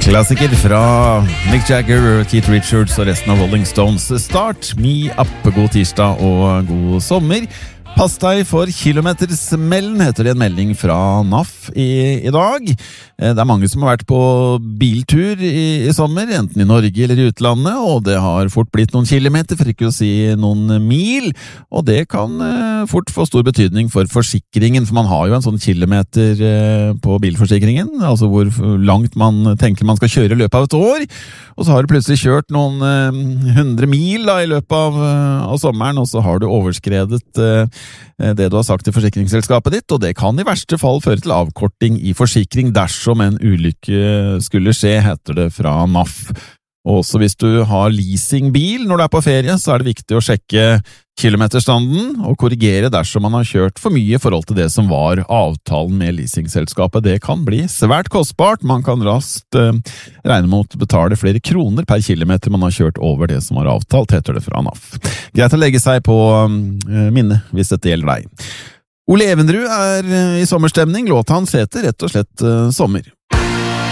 Klassiker fra Mick Jagger, Keith Richards og resten av Rolling Stones. Start me up, god tirsdag og god sommer. Pass deg for kilometersmellen, heter det en melding fra NAF i dag. Det er mange som har vært på biltur i sommer, enten i Norge eller i utlandet, og det har fort blitt noen kilometer, for ikke å si noen mil, og det kan fort få stor betydning for forsikringen, for man har jo en sånn kilometer på bilforsikringen, altså hvor langt man tenker man skal kjøre i løpet av et år, og så har du plutselig kjørt noen 100 mil da, i løpet av sommeren, og så har du overskredet det du har sagt til forsikringsselskapet ditt, og det kan i verste fall føre til avkorting i forsikring dersom en ulykke skulle skje, heter det fra NAF. Og også hvis du har leasingbil når du er på ferie, så er det viktig å sjekke kilometerstanden og korrigere dersom man har kjørt for mye i forhold til det som var avtalen med leasingselskapet. Det kan bli svært kostbart, man kan raskt regne mot å betale flere kroner per kilometer man har kjørt over det som var avtalt, heter det fra NAF. Greit å legge seg på minne hvis dette gjelder deg. Ole Evenrud er i sommerstemning, låta hans heter rett og slett Sommer.